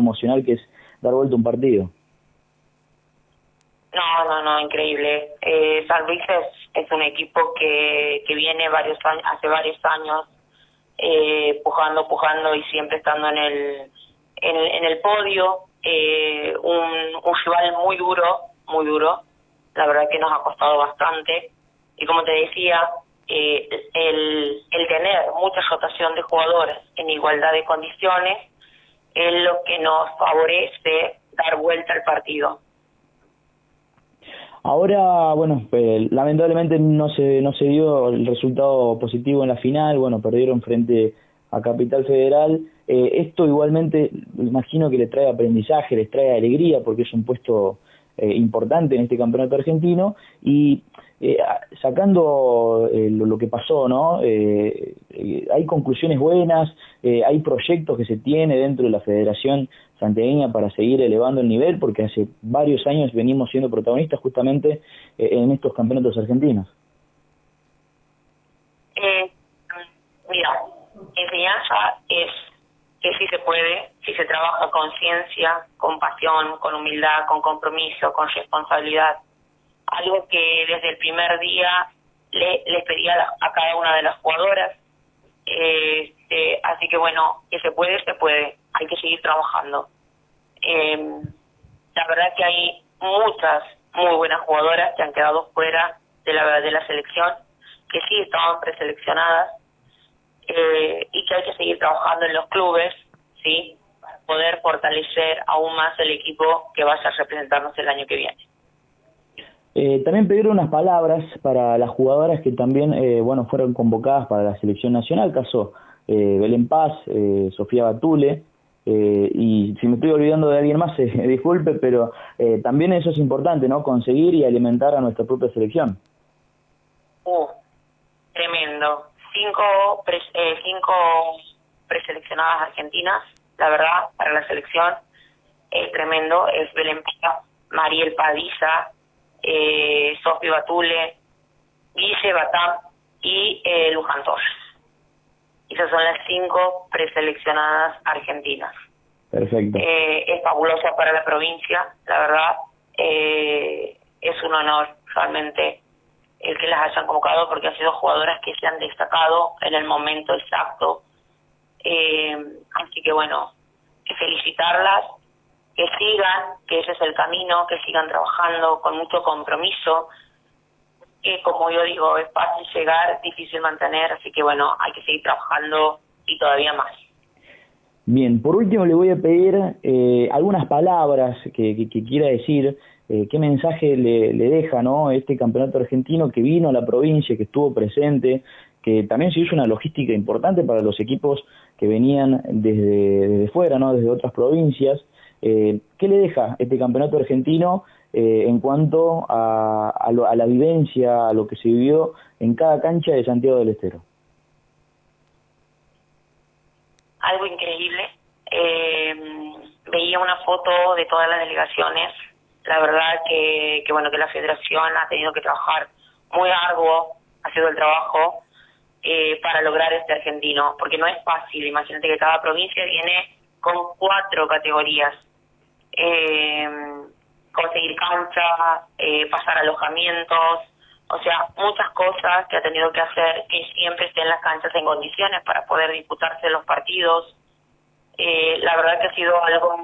emocional que es dar vuelta un partido. No, increíble. San Luis es un equipo que viene hace varios años pujando y siempre estando en el podio. Un rival muy duro. La verdad que nos ha costado bastante. Y como te decía, el tener mucha rotación de jugadores en igualdad de condiciones es lo que nos favorece dar vuelta al partido. Ahora, bueno, lamentablemente no se dio el resultado positivo en la final, bueno, perdieron frente a Capital Federal. Esto igualmente, imagino que les trae aprendizaje, les trae alegría, porque es un puesto importante en este campeonato argentino, y sacando lo que pasó, ¿no? Hay conclusiones buenas, hay proyectos que se tiene dentro de la Federación Santiagueña para seguir elevando el nivel, porque hace varios años venimos siendo protagonistas justamente en estos campeonatos argentinos. Mira, enseñanza es que sí se puede, si se trabaja con ciencia, con pasión, con humildad, con compromiso, con responsabilidad. Algo que desde el primer día les pedía a cada una de las jugadoras. Así que bueno, que se puede, hay que seguir trabajando. La verdad que hay muchas muy buenas jugadoras que han quedado fuera de la selección, que sí estaban preseleccionadas, y que hay que seguir trabajando en los clubes, ¿sí?, para poder fortalecer aún más el equipo que vaya a representarnos el año que viene. También pidieron unas palabras para las jugadoras que también fueron convocadas para la selección nacional, caso Belén Paz, Sofía Batule, y si me estoy olvidando de alguien más, disculpe, pero también eso es importante, ¿no? Conseguir y alimentar a nuestra propia selección. Tremendo. 5 preseleccionadas argentinas, la verdad, para la selección es tremendo. Es Belén Paz, Mariel Padilla, Sofía Batule, Guille Batam y Luján Torres. Esas son las 5 preseleccionadas argentinas. Perfecto. Es fabulosa para la provincia, la verdad. Es un honor realmente el que las hayan convocado, porque han sido jugadoras que se han destacado en el momento exacto. Así que bueno, que felicitarlas, que sigan, que ese es el camino, que sigan trabajando con mucho compromiso, que como yo digo, es fácil llegar, difícil mantener, así que bueno, hay que seguir trabajando y todavía más. Bien, por último le voy a pedir algunas palabras que quiera decir, qué mensaje le deja, ¿no?, este campeonato argentino que vino a la provincia, que estuvo presente, que también se hizo una logística importante para los equipos que venían desde fuera, ¿no?, desde otras provincias. ¿Qué le deja este campeonato argentino en cuanto a la vivencia, a lo que se vivió en cada cancha de Santiago del Estero? Algo increíble. Veía una foto de todas las delegaciones. La verdad que la federación ha tenido que trabajar muy arduo, ha sido el trabajo para lograr este argentino, porque no es fácil. Imagínate que cada provincia viene con 4 categorías. Conseguir cancha, pasar alojamientos, o sea, muchas cosas que ha tenido que hacer, que siempre estén las canchas en condiciones para poder disputarse los partidos. La verdad que ha sido algo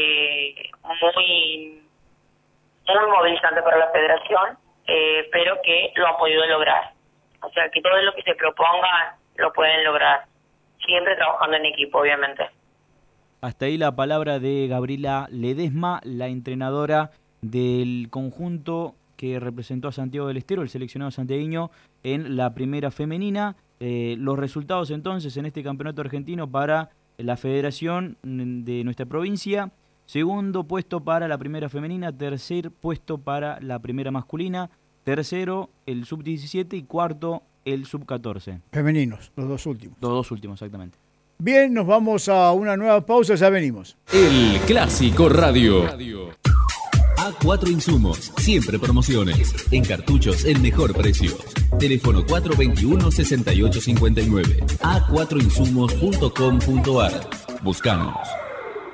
muy movilizante para la federación, pero que lo han podido lograr. O sea, que todo lo que se proponga lo pueden lograr, siempre trabajando en equipo, obviamente. Hasta ahí la palabra de Gabriela Ledesma, la entrenadora del conjunto que representó a Santiago del Estero, el seleccionado santiagueño, en la primera femenina. Los resultados entonces en este campeonato argentino para la federación de nuestra provincia: 2º puesto para la primera femenina, 3er puesto para la primera masculina, 3º el sub-17 y 4º el sub-14. Femeninos, los 2 últimos. Los 2 últimos, exactamente. Bien, nos vamos a una nueva pausa, ya venimos. El Clásico Radio. A4 Insumos, siempre promociones. En cartuchos, el mejor precio. Teléfono 421-6859. A4insumos.com.ar. Buscanos.